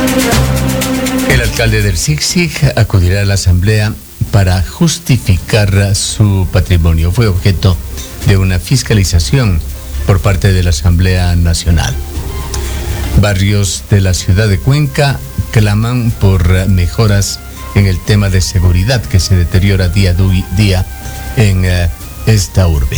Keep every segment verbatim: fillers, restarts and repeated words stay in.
El alcalde del Zig-Zig acudirá a la asamblea para justificar su patrimonio. Fue objeto de una fiscalización por parte de la Asamblea Nacional. Barrios de la ciudad de Cuenca claman por mejoras en el tema de seguridad que se deteriora día a día en uh, esta urbe.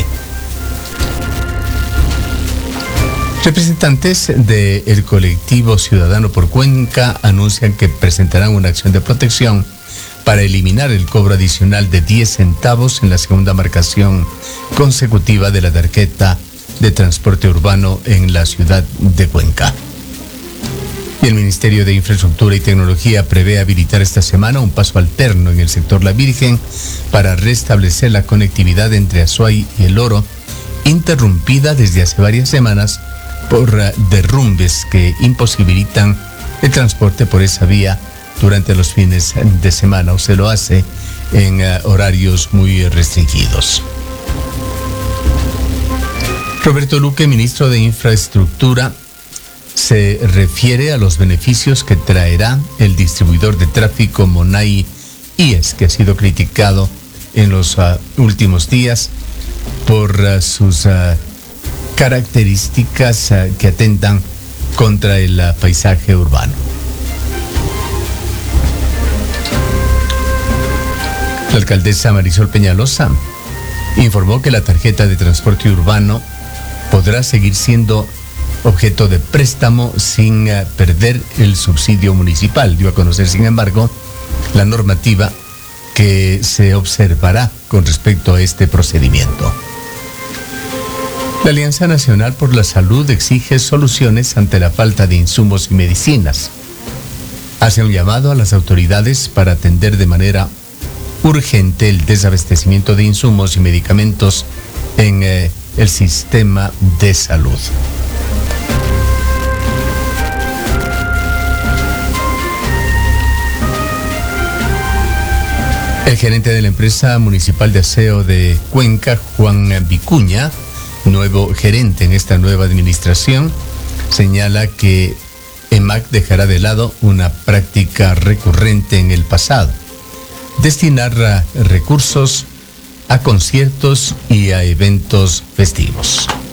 Representantes del colectivo Ciudadano por Cuenca anuncian que presentarán una acción de protección para eliminar el cobro adicional de diez centavos en la segunda marcación consecutiva de la tarjeta de transporte urbano en la ciudad de Cuenca. Y el Ministerio de Infraestructura y Tecnología prevé habilitar esta semana un paso alterno en el sector La Virgen para restablecer la conectividad entre Azuay y El Oro, interrumpida desde hace varias semanas por derrumbes que imposibilitan el transporte por esa vía durante los fines de semana, o se lo hace en uh, horarios muy restringidos. Roberto Luque, ministro de Infraestructura, se refiere a los beneficios que traerá el distribuidor de tráfico Monay I E S, que ha sido criticado en los uh, últimos días por uh, sus uh, características uh, que atentan contra el uh, paisaje urbano. La alcaldesa Marisol Peñalosa informó que la tarjeta de transporte urbano podrá seguir siendo objeto de préstamo sin uh, perder el subsidio municipal. Dio a conocer, sin embargo, la normativa que se observará con respecto a este procedimiento. La Alianza Nacional por la Salud exige soluciones ante la falta de insumos y medicinas. Hace un llamado a las autoridades para atender de manera urgente el desabastecimiento de insumos y medicamentos en eh, el sistema de salud. El gerente de la empresa municipal de aseo de Cuenca, Juan Vicuña, nuevo gerente en esta nueva administración, señala que EMAC dejará de lado una práctica recurrente en el pasado: destinar recursos a conciertos y a eventos festivos.